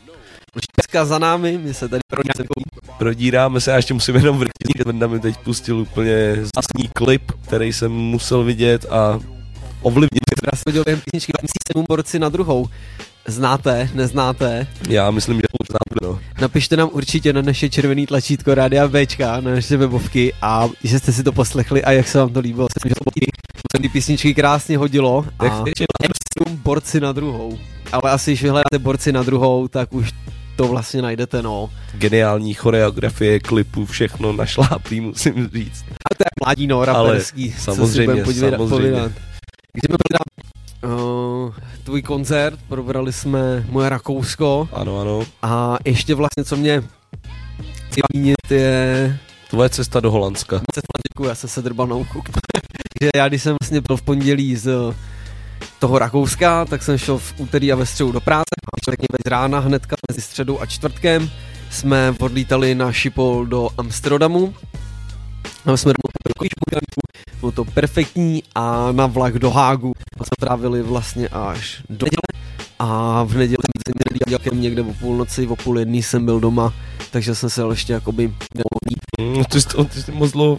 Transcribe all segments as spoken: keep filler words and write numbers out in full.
Dneska za námi, my se tady prodíráme se a ještě musím jenom vrtit, že Venda mi teď pustil úplně zásný klip, který jsem musel vidět a ovlivnit. Já jsem viděl jen písničky sedm borci na druhou. Znáte, neznáte? Já myslím, že to znám, no. Napište nám určitě na naše červené tlačítko Rádia Bčka, na naše webovky a že jste si to poslechli a jak se vám to líbilo. Myslím, že to ty písničky krásně hodilo a sedm borci na druhou. Ale asi, když vyhledáte borci na druhou, tak už to vlastně najdete, no. Geniální choreografie, klipu, všechno našláplý, musím říct. A to je mladí, no, raperský. Samozřejmě, samozřejmě. Když jsme byli na uh, tvůj koncert, probrali jsme moje Rakousko. Ano, ano. A ještě vlastně, co mě chci zmínit, je... Tvoje cesta do Holandska. Děkuji, já jsem se drbal na uchu. Takže já, když jsem vlastně byl v pondělí z toho Rakouska, tak jsem šel v úterý a ve středu do práce. A řekněme z rána hnedka mezi středou a čtvrtkem jsme odlítali na Schiphol do Amsterdamu. Tam jsme bylo to perfektní a na vlak do Hágu jsme trávili vlastně až do neděle a v neděli jsem někde o půlnoci, o půl jedný jsem byl doma, takže jsem se ještě jakoby mm, ty, jsi, ty jsi moc dlouho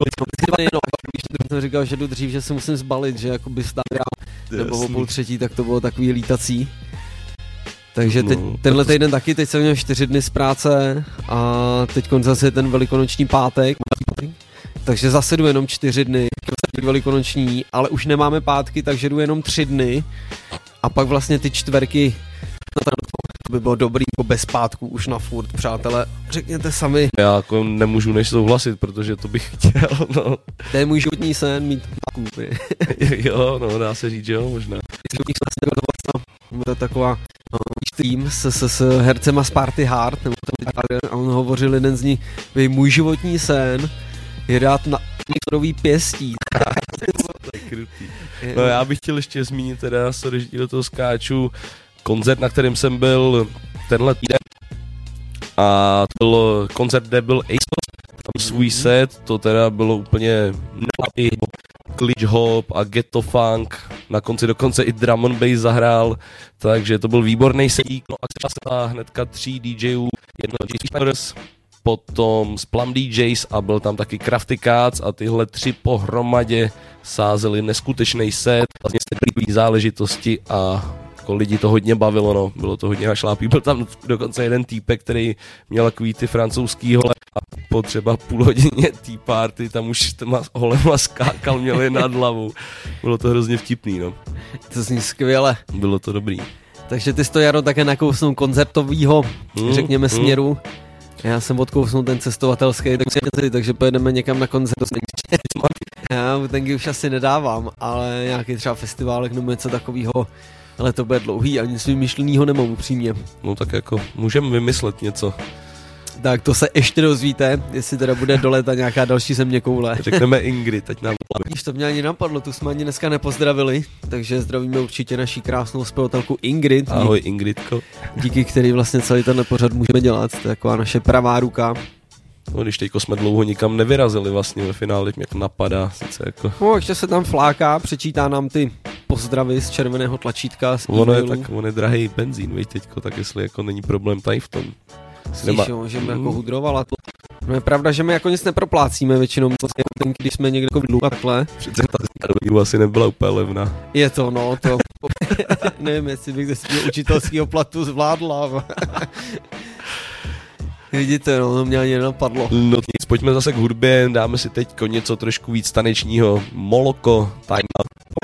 když jsem říkal, že jdu dřív, že se musím zbalit, že jakoby stát nebo o půl třetí, tak to bylo takový lítací. Takže teď, no, tenhle týden taky, teď jsem měl čtyři dny z práce a teď zase je ten velikonoční pátek, takže zase jdu jenom čtyři dny, velikonoční, ale už nemáme pátky, takže jdu jenom tři dny a pak vlastně ty čtverky, to by bylo dobrý jako bez pátků už na furt, přátelé, řekněte sami. Já jako nemůžu než souhlasit, protože to bych chtěl, no. To je můj životní sen, mít pátků. Jo, no, dá se říct, jo, možná. To je taková tým s, s, s hercema z Party Hard, nebo a on hovořil jeden z nich, můj životní sen je dát na některový pěstí. No já bych chtěl ještě zmínit teda, sorry, že do toho skáču, koncert, na kterém jsem byl tenhle týden a to byl koncert, kde byl Ace, tam svůj set, to teda bylo úplně nový glitch hop a ghetto funk, na konci dokonce i drum and bass zahrál, takže to byl výborný sedík, no a hnedka tří DJů, jedno D J, potom z Plum D Js a byl tam taky Crafty Cats a tyhle tři pohromadě sázeli neskutečný set, vlastně se záležitosti a jako lidi to hodně bavilo, no, bylo to hodně našlápí. Byl tam dokonce jeden týpek, který měl takový ty francouzský hole a po třeba půl hodině tý party tam už těma holema skákal, měl je nad hlavou. Bylo to hrozně vtipný, no. To zní skvěle. Bylo to dobrý. Takže ty jsi to, Jaro, také nakousnul koncertovýho, hmm, řekněme, hmm. směru. Já jsem odkousnul ten cestovatelský, takže, takže pojedeme někam na koncert. Já tenky už asi nedávám, ale nějaký třeba festiválek nebo něco takového. Ale to bude dlouhý a nic vymyšlenýho nemám upřímně. No tak jako můžeme vymyslet něco. Tak to se ještě dozvíte, jestli teda bude do léta nějaká další země koule. Řekneme Ingrid, teď nám Když to mě ani napadlo, tu jsme ani dneska nepozdravili, takže zdravíme určitě naší krásnou zpěvatelku Ingrid. Ahoj Ingridko. Díky který vlastně celý tenhle pořad můžeme dělat, to je taková naše pravá ruka. No, když teďko jsme dlouho nikam nevyrazili vlastně ve finále, jak napadá, sice jako. No, ještě se tam fláká, přečítá nám ty pozdravy z červeného tlačítka. Z ono je tak, on je drahý benzín, víš teďko, tak jestli jako není problém tady v tom. Slyš, jo, že my mm. jako hudrovala to. No je pravda, že my jako nic neproplácíme většinou, když jsme někde jako v dluhu a takhle. Přece ta dobu asi nebyla úplně levná. Je to, no, to. Nevím, jestli bych ze svého učitelského platu zvládla. Vidíte, no, to mě ani nenapadlo. No nic, pojďme zase k hudbě, dáme si teď něco trošku víc tanečního. Moloko, Time Out.